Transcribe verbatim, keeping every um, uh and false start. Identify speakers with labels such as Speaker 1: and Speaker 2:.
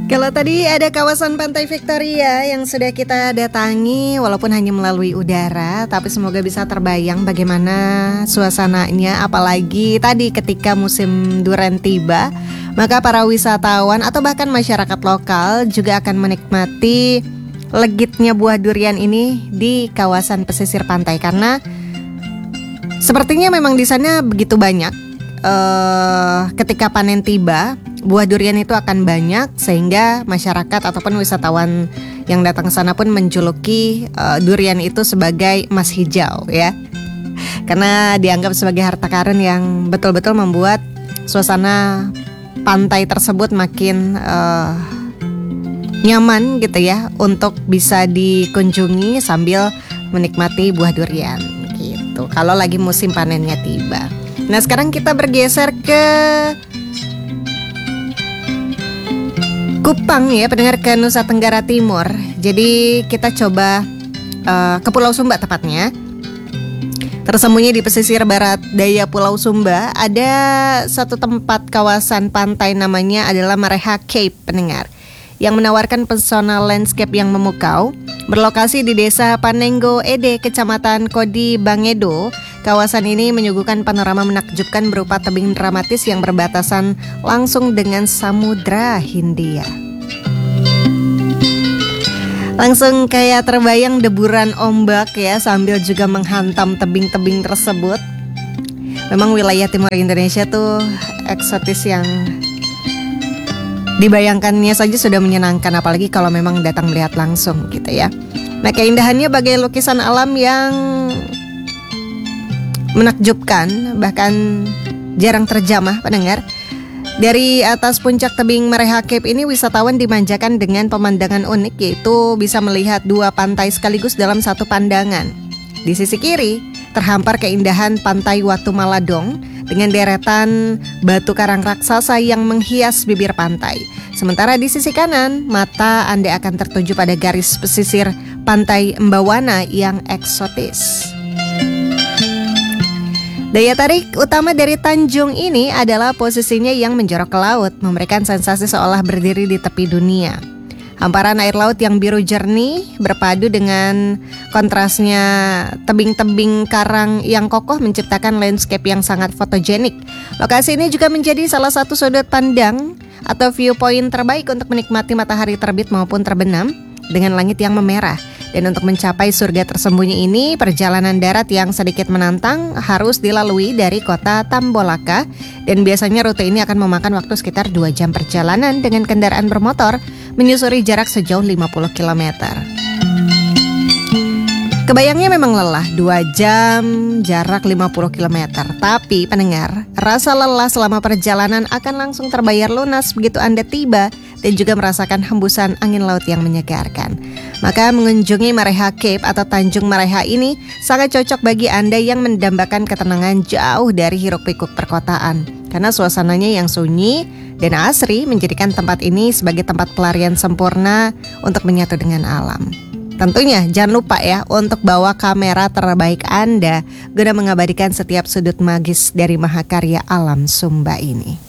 Speaker 1: Kalau tadi ada kawasan Pantai Victoria yang sudah kita datangi, walaupun hanya melalui udara, tapi semoga bisa terbayang bagaimana suasananya. Apalagi tadi ketika musim durian tiba, maka para wisatawan atau bahkan masyarakat lokal juga akan menikmati legitnya buah durian ini di kawasan pesisir pantai. Karena sepertinya memang di sana begitu banyak. Uh, ketika panen tiba, buah durian itu akan banyak sehingga masyarakat ataupun wisatawan yang datang ke sana pun menjuluki uh, durian itu sebagai emas hijau ya. Karena dianggap sebagai harta karun yang betul-betul membuat suasana pantai tersebut makin uh, nyaman gitu ya untuk bisa dikunjungi sambil menikmati buah durian gitu kalau lagi musim panennya tiba. Nah, sekarang kita bergeser ke Kupang ya, pendengar, ke Nusa Tenggara Timur. Jadi kita coba uh, ke Pulau Sumba tepatnya. Tersembunyi di pesisir barat daya Pulau Sumba ada satu tempat kawasan pantai namanya adalah Mareha Cape, pendengar, yang menawarkan pesona landscape yang memukau. Berlokasi di desa Panengo Ede, Kecamatan Kodi Bangedo, kawasan ini menyuguhkan panorama menakjubkan berupa tebing dramatis yang berbatasan langsung dengan Samudra Hindia. Langsung kayak terbayang deburan ombak ya, sambil juga menghantam tebing-tebing tersebut. Memang wilayah timur Indonesia tuh eksotis yang dibayangkannya saja sudah menyenangkan, apalagi kalau memang datang melihat langsung gitu ya. Nah, keindahannya bagai lukisan alam yang menakjubkan, bahkan jarang terjamah, pendengar. Dari atas puncak tebing Mareha Cape ini wisatawan dimanjakan dengan pemandangan unik, yaitu bisa melihat dua pantai sekaligus dalam satu pandangan. Di sisi kiri terhampar keindahan pantai Watu Maladong dengan deretan batu karang raksasa yang menghias bibir pantai. Sementara di sisi kanan, mata Anda akan tertuju pada garis pesisir pantai Embawana yang eksotis. Daya tarik utama dari Tanjung ini adalah posisinya yang menjorok ke laut, memberikan sensasi seolah berdiri di tepi dunia. Hamparan air laut yang biru jernih berpadu dengan kontrasnya tebing-tebing karang yang kokoh menciptakan landscape yang sangat fotogenik. Lokasi ini juga menjadi salah satu sudut pandang atau viewpoint terbaik untuk menikmati matahari terbit maupun terbenam dengan langit yang memerah. Dan untuk mencapai surga tersembunyi ini, perjalanan darat yang sedikit menantang harus dilalui dari kota Tambolaka. Dan biasanya rute ini akan memakan waktu sekitar dua jam perjalanan dengan kendaraan bermotor menyusuri jarak sejauh lima puluh kilometer. Kebayangnya memang lelah, dua jam jarak lima puluh kilometer. Tapi pendengar, rasa lelah selama perjalanan akan langsung terbayar lunas begitu Anda tiba dan juga merasakan hembusan angin laut yang menyegarkan. Maka mengunjungi Mareha Cape atau Tanjung Mareha ini sangat cocok bagi Anda yang mendambakan ketenangan jauh dari hiruk-pikuk perkotaan. Karena suasananya yang sunyi dan asri menjadikan tempat ini sebagai tempat pelarian sempurna untuk menyatu dengan alam. Tentunya jangan lupa ya untuk bawa kamera terbaik Anda guna mengabadikan setiap sudut magis dari mahakarya alam Sumba ini.